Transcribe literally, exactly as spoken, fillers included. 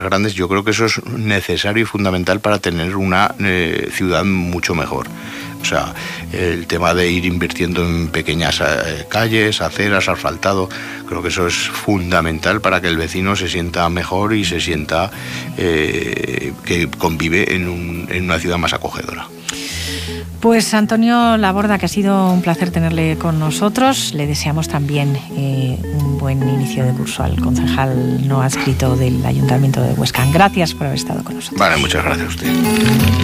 grandes, yo creo que eso es necesario y fundamental para tener una eh, ciudad mucho mejor. O sea, el tema de ir invirtiendo en pequeñas eh, calles, aceras, asfaltado, creo que eso es fundamental para que el vecino se sienta mejor y se sienta eh, que convive en, un, en una ciudad más acogedora. Pues Antonio Laborda, que ha sido un placer tenerle con nosotros. Le deseamos también eh, un buen inicio de curso al concejal no adscrito del Ayuntamiento de Huesca. Gracias por haber estado con nosotros. Vale, muchas gracias a usted.